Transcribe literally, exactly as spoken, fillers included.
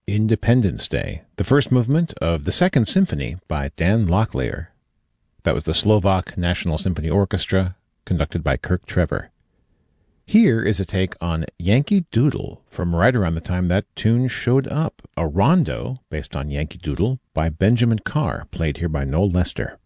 Independence Day, the first movement of the Second Symphony by Dan Locklear. That was the Slovak National Symphony Orchestra, conducted by Kirk Trevor. Here is a take on Yankee Doodle from right around the time that tune showed up, a rondo based on Yankee Doodle by Benjamin Carr, played here by Noel Lester.